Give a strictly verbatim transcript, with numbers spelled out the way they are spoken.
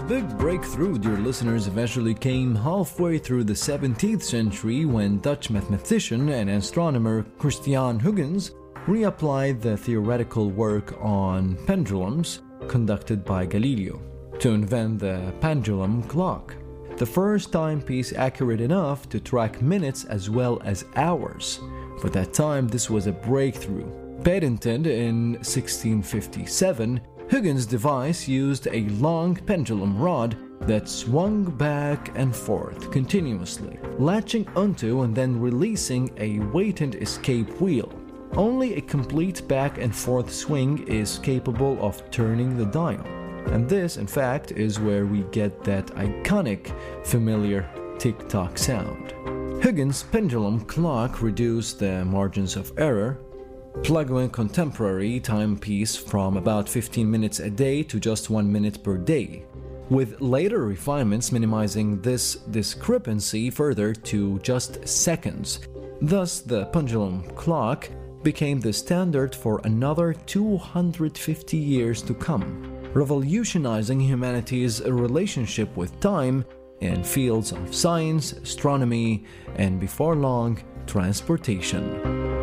big breakthrough, dear listeners, eventually came halfway through the seventeenth century when Dutch mathematician and astronomer Christiaan Huygens reapplied the theoretical work on pendulums conducted by Galileo to invent the pendulum clock, the first timepiece accurate enough to track minutes as well as hours. For that time, this was a breakthrough. Patented in sixteen fifty-seven, Huygens' device used a long pendulum rod that swung back and forth continuously, latching onto and then releasing a weighted escape wheel. Only a complete back and forth swing is capable of turning the dial. And this, in fact, is where we get that iconic, familiar tick-tock sound. Huygens' pendulum clock reduced the margins of error, plugging contemporary timepiece from about fifteen minutes a day to just one minute per day, with later refinements minimizing this discrepancy further to just seconds. Thus, the pendulum clock became the standard for another two hundred fifty years to come, revolutionizing humanity's relationship with time in fields of science, astronomy, and before long, transportation.